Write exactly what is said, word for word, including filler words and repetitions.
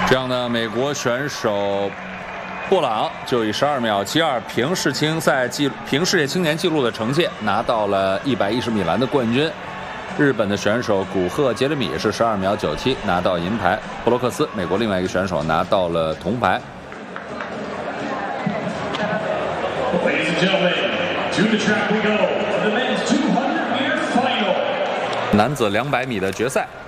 这样呢，美国选手布朗就以十二秒七二平世青赛纪平世界青年纪录的成绩，拿到了一百一十米栏的冠军。日本的选手古贺杰里米是十二秒九七拿到银牌，布洛克斯美国另外一个选手拿到了铜牌。 Ladies and gentlemen, to the track we go for the men's two hundred meter final. 男子两百米的决赛。